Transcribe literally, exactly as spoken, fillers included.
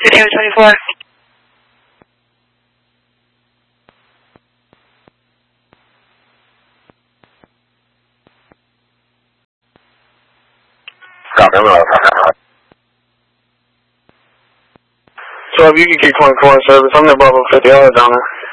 Video twenty-four. Copy, I'm out. So if you can keep twenty-four in service, I'm the Bravo fifty, I'll head down there.